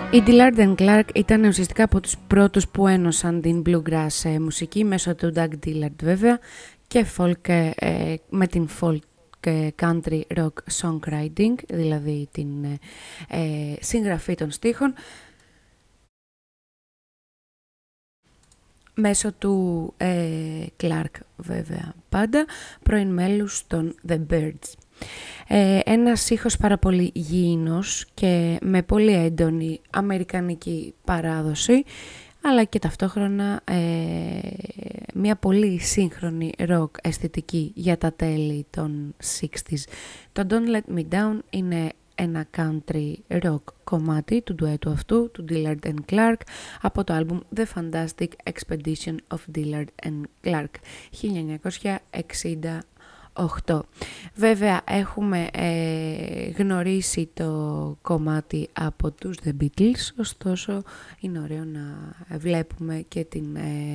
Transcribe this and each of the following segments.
Η Dillard Clark ήταν ουσιαστικά από τους πρώτους που ένωσαν την bluegrass μουσική μέσω του Doug Dillard βέβαια και folk, με την folk country rock songwriting, δηλαδή την συγγραφή των στίχων, μέσω του Clark βέβαια πάντα, πρώην μέλους των The Byrds. Ένας ήχος πάρα πολύ γήινος και με πολύ έντονη αμερικανική παράδοση, αλλά και ταυτόχρονα μια πολύ σύγχρονη rock αισθητική για τα τέλη των 60s. Το Don't Let Me Down είναι ένα country rock κομμάτι του ντουέτου αυτού, του Dillard and Clark, από το άλμπουμ The Fantastic Expedition of Dillard and Clark, 1968. Βέβαια έχουμε γνωρίσει το κομμάτι από τους The Beatles, ωστόσο είναι ωραίο να βλέπουμε και την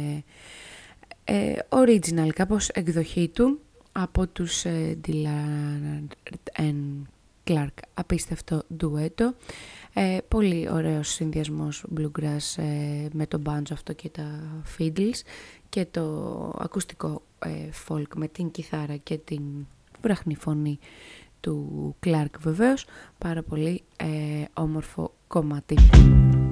original κάπως εκδοχή του από τους Dillard and Clark. Απίστευτο ντουέτο, πολύ ωραίος συνδυασμός bluegrass με το banjo αυτό και τα fiddles και το ακουστικό folk με την κιθάρα και την βραχνή φωνή του Clark βεβαίως. Πάρα πολύ όμορφο κομμάτι.